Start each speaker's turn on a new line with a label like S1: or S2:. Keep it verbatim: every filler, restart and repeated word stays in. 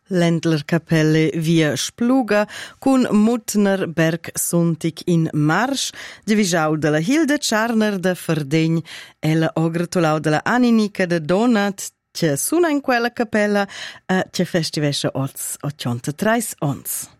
S1: Ländler Kapelle via Spluga cun Muttner Berg Suntig in Marsch, divischau della Hilde Tscharner de Verdegn e laogratulau della Anninica de Donat, che suna in quella capella e che festivescha oz ottantatreis ons.